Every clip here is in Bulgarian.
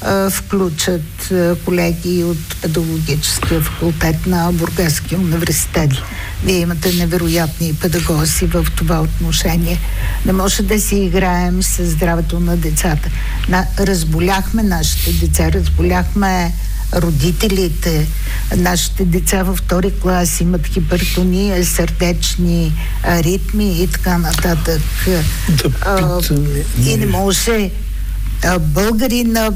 включат колеги от педагогическия факултет на Бургаския университет. Вие имате невероятни педагози в това отношение. Не може да си играем с здравето на децата. Разболяхме нашите деца, разболяхме родителите. Нашите деца във втори клас имат хипертония, сърдечни ритми и така нататък. И не може българина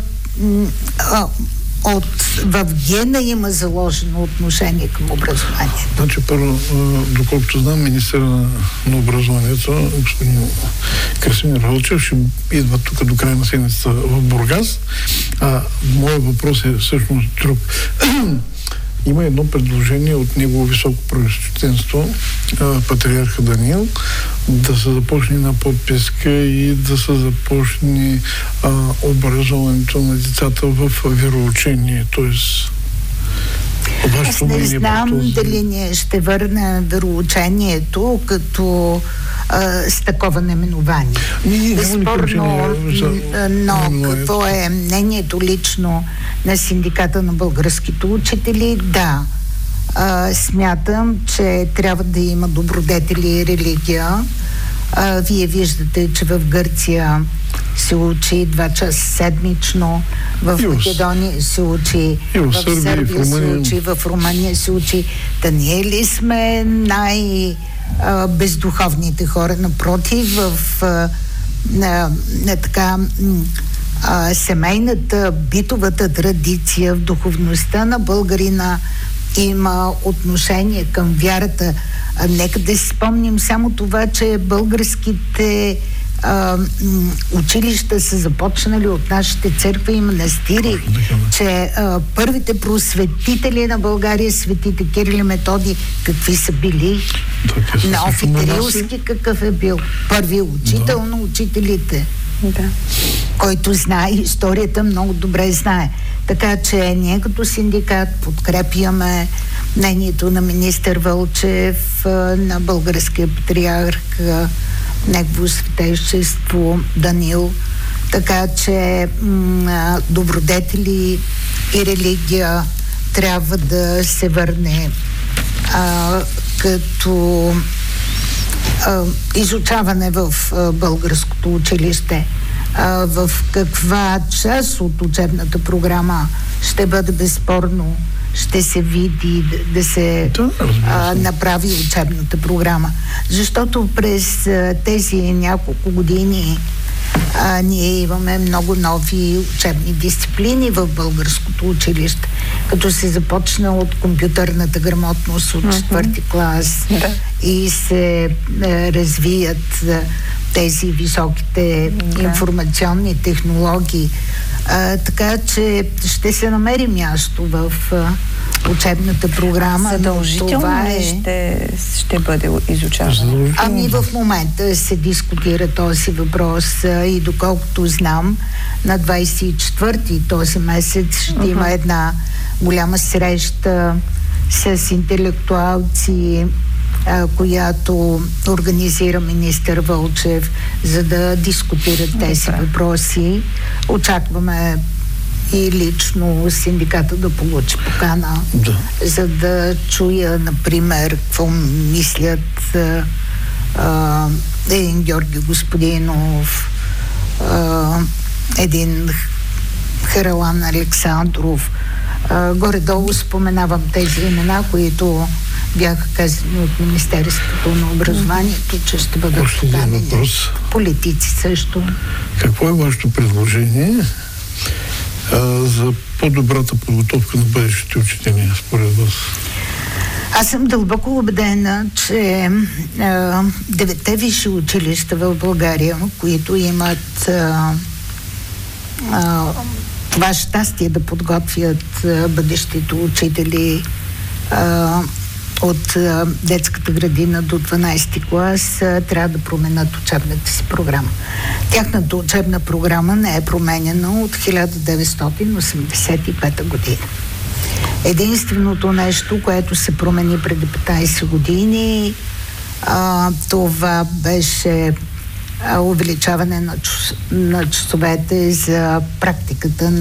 в гена има заложено отношение към образованието. Значи, първо, доколкото знам, министъра на образованието, господин Красимир Вълчев, ще идва тук до края на седмицата в Бургас. Моят въпрос е всъщност друг. Има едно предложение от негово високо превъзходителство, патриарха Даниил, да се започне на подписка и да се започне образованието на децата в вероучение. Тоест, аз не знам дали ние ще върнем вероучението като с такова наименование. Безспорно, но какво е мнението лично на Синдиката на българските учители? Да, смятам, че трябва да има добродетели и религия. Вие виждате, че в Гърция се учи 2 часа седмично, в Македония се учи, в Сърбия се учи, в Румъния се учи. Да ние ли сме бездуховните хора? Напротив, в семейната, битовата традиция, в духовността на българина има отношение към вярата. Нека да си спомним само това, че българските училища са започнали от нашите църкви и манастири, че първите просветители на България, светите Кирил и Методий, какви са били? Наофи Кирилски какъв е бил? Първи учител на учителите. Да. Който знае историята, много добре знае. Така че ние като синдикат подкрепяме мнението на министър Вълчев, на българския патриарх, негово светейшество Даниил. Така че добродетели и религия трябва да се върне като изучаване в българското училище. В каква част от учебната програма ще бъде безспорно, ще се види да се направи учебната програма. Защото през тези няколко години ние имаме много нови учебни дисциплини в българското училище. Като се започна от компютърната грамотност от 4-ти клас и се развият тези високите информационни технологии. Така че ще се намери място в учебната програма. Задължително ще бъде изучавано? Ами в момента се дискутира този въпрос и доколкото знам, на 24-ти този месец ще има една голяма среща с интелектуалци, която организира министър Вълчев, за да дискутират тези въпроси. Очакваме и лично синдиката да получи покана, за да чуя, например, какво мислят един Георги Господинов, един Харалан Александров. Горе-долу споменавам тези имена, които бяха казани от Министерството на образованието, че ще бъдат поканени. Политици също. Какво е вашето предложение за по-добрата подготовка на бъдещите учители, според вас? Аз съм дълбоко убедена, че 9-те висши училища в България, които имат това щастие да подготвят бъдещите учители от детската градина до 12-ти клас, трябва да променят учебната си програма. Тяхната учебна програма не е променена от 1985 година. Единственото нещо, което се промени преди 15 години, това беше увеличаване на часовете за практиката